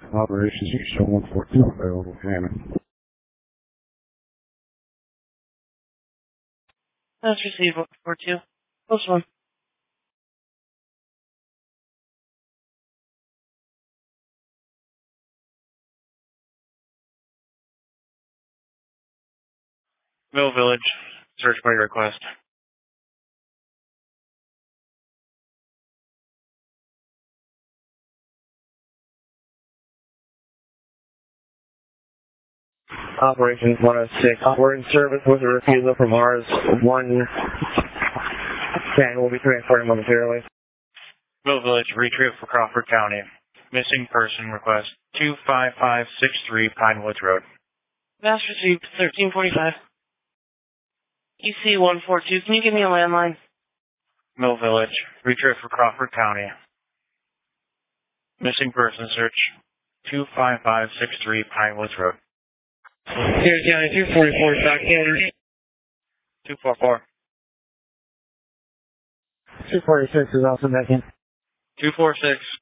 Operations, you show 142 available, Hammond. That's received 142. Close one. Mill Village. Search by request. Operations 106. We're in service with a refusal from Mars 110. Will be transported momentarily. Mill Village, retrieve for Crawford County. Missing person request 25563 Pine Woods Road. Mass received 1345. EC 142. Can you give me a landline? Mill Village, retrieve for Crawford County. Missing person search 25563 Pine Woods Road. Here, County 244, stock standard. 244. 246 is also back in. 246.